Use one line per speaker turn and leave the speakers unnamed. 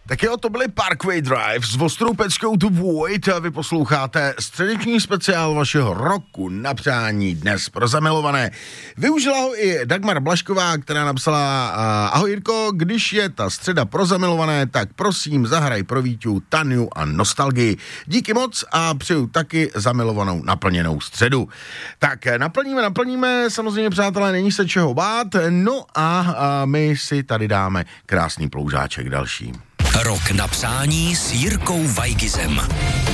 Tak jo, to byly Parkway Drive s Ostrou peckou To Void a vy posloucháte středeční speciál vašeho roku na přání dnes pro zamilované. Využila ho i Dagmar Blašková, která napsala: ahoj Jirko, když je ta středa pro zamilované, tak prosím zahraj pro Víťu Taniu a Nostalgii. Díky moc a přeju taky zamilovanou naplněnou středu. Tak naplníme, samozřejmě přátelé, není se čeho bát, no a my si tady dáme krásný ploužáček další.
Rok na přání s Jirkou Weigizem.